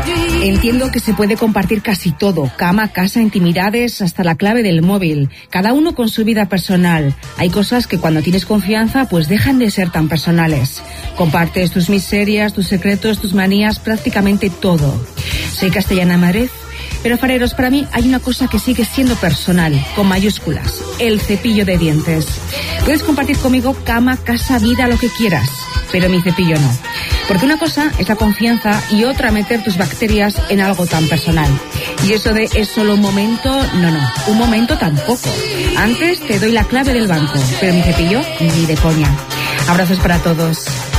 Entiendo que se puede compartir casi todo, cama, casa, intimidades, hasta la clave del móvil, cada uno con su vida personal. Hay cosas que cuando tienes confianza pues dejan de ser tan personales. Compartes tus miserias, tus secretos, tus manías, prácticamente todo. Soy Castellana Madrid, pero Fareros, para mí hay una cosa que sigue siendo personal, con mayúsculas, el cepillo de dientes. Puedes compartir conmigo cama, casa, vida, lo que quieras, pero mi cepillo no. Porque una cosa es la confianza y otra meter tus bacterias en algo tan personal. Y eso de es solo un momento, no, un momento tampoco. Antes te doy la clave del banco, pero mi cepillo ni de coña. Abrazos para todos.